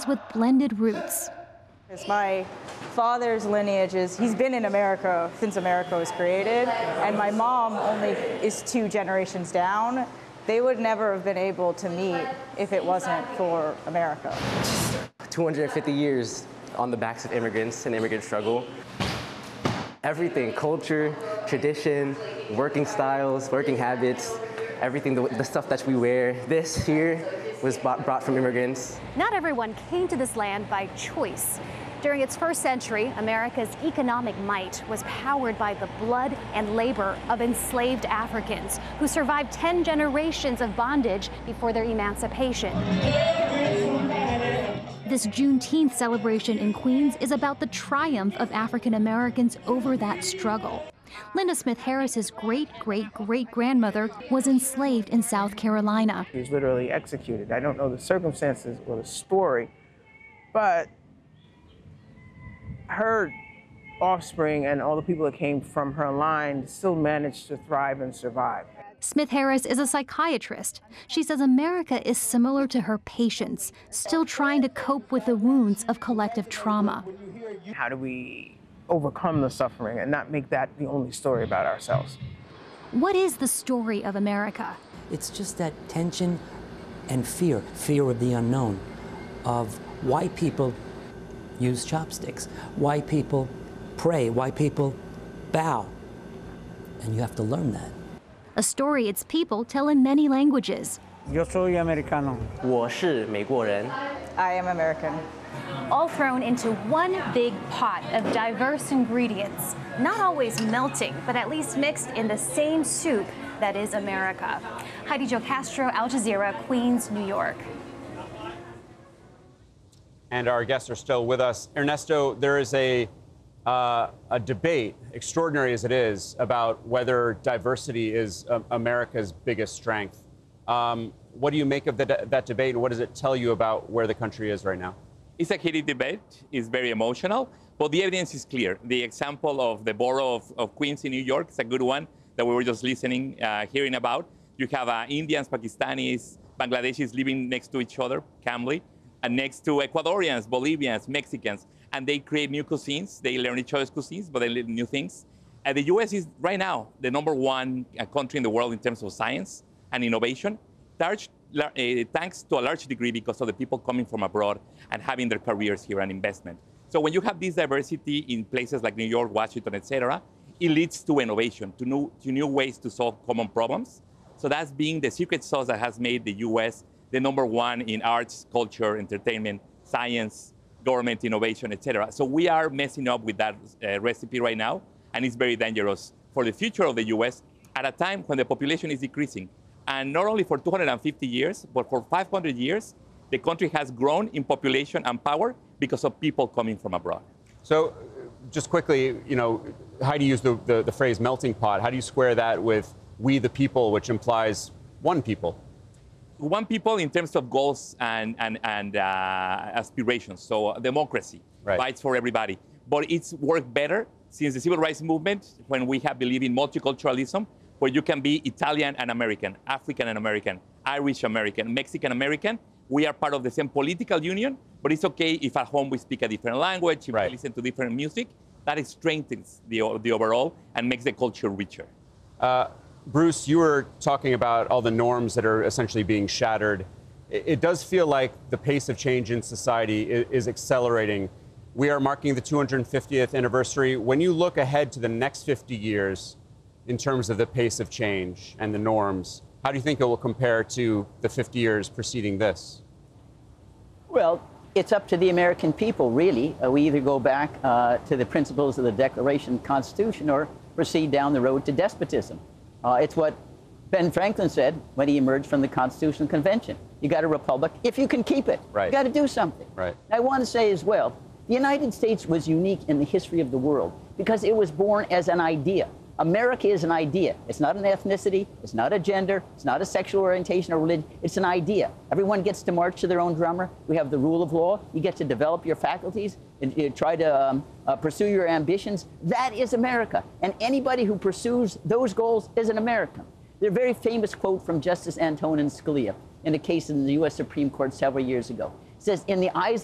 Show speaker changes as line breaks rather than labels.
those with blended roots.
It's my father's lineage he's been in America since America was created, and my mom only is 2 generations down. They would never have been able to meet if it wasn't for America.
250 years on the backs of immigrants and immigrant struggle. Everything, culture, tradition, working styles, working habits, everything, the stuff that we wear. This here was brought from immigrants.
Not everyone came to this land by choice. During its first century, America's economic might was powered by the blood and labor of enslaved Africans who survived 10 generations of bondage before their emancipation. This Juneteenth celebration in Queens is about the triumph of African Americans over that struggle. Linda Smith Harris's great-great-great-grandmother was enslaved in South Carolina.
He was literally executed. I don't know the circumstances or the story, but her offspring and all the people that came from her line still managed to thrive and survive.
Smith Harris is a psychiatrist. She says America is similar to her patients, still trying to cope with the wounds of collective trauma.
How do we overcome the suffering and not make that the only story about ourselves?
What is the story of America?
It's just that tension and fear of the unknown, of why people use chopsticks, why people pray, why people bow. And you have to learn that.
A story its people tell in many languages.
Yo soy americano.
我是美国人.
I am American.
All thrown into one big pot of diverse ingredients, not always melting, but at least mixed in the same soup that is America. Heidi Jo Castro, Al Jazeera, Queens, New York.
And our guests are still with us. Ernesto, there is a debate, extraordinary as it is, about whether diversity is America's biggest strength. What do you make of that debate, and what does it tell you about where the country is right now?
It's a heated debate. It's very emotional, but the evidence is clear. The example of the borough of Queens in New York is a good one that we were just hearing about. You have Indians, Pakistanis, Bangladeshis living next to each other calmly, and next to Ecuadorians, Bolivians, Mexicans, and they create new cuisines. They learn each other's cuisines, but they learn new things. And the U.S. is right now the #1 country in the world in terms of science and innovation, thanks to a large degree because of the people coming from abroad and having their careers here and investment. So when you have this diversity in places like New York, Washington, etc., it leads to innovation, to new ways to solve common problems. So that's being the secret sauce that has made the U.S. the #1 in arts, culture, entertainment, science, government innovation, etc. So we are messing up with that recipe right now, and it's very dangerous for the future of the U.S. at a time when the population is decreasing. And not only for 250 years, but for 500 years, the country has grown in population and power because of people coming from abroad.
So just quickly, Heidi used the phrase melting pot. How do you square that with we the people, which implies one people?
One people in terms of goals and aspirations. So democracy, fights for everybody. But it's worked better since the civil rights movement when we have believed in multiculturalism, where you can be Italian and American, African and American, Irish American, Mexican American. We are part of the same political union, but it's okay if at home we speak a different language, if we listen to different music. That strengthens the overall and makes the culture richer.
Bruce, you were talking about all the norms that are essentially being shattered. It does feel like the pace of change in society is accelerating. We are marking the 250th anniversary. When you look ahead to the next 50 years in terms of the pace of change and the norms, how do you think it will compare to the 50 years preceding this?
Well, it's up to the American people, really. We either go back to the principles of the Declaration and Constitution or proceed down the road to despotism. It's what Ben Franklin said when he emerged from the Constitutional Convention. You got a republic if you can keep it. You got to do something. I want to say as well, the United States was unique in the history of the world because it was born as an idea. America is an idea. It's not an ethnicity. It's not a gender. It's not a sexual orientation or religion. It's an idea. Everyone gets to march to their own drummer. We have the rule of law. You get to develop your faculties and you try to pursue your ambitions. That is America. And anybody who pursues those goals is an American. There's a very famous quote from Justice Antonin Scalia in a case in the U.S. Supreme Court several years ago. It says, in the eyes